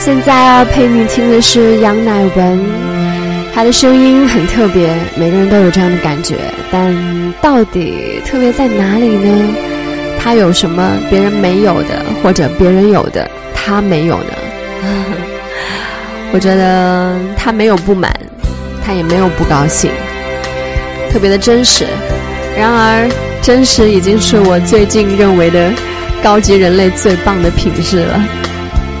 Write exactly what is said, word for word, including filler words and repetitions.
现在要陪你听的是杨乃文，他的声音很特别，每个人都有这样的感觉，但到底特别在哪里呢？他有什么别人没有的，或者别人有的他没有呢？我觉得他没有不满，他也没有不高兴，特别的真实。然而真实已经是我最近认为的高级人类最棒的品质了。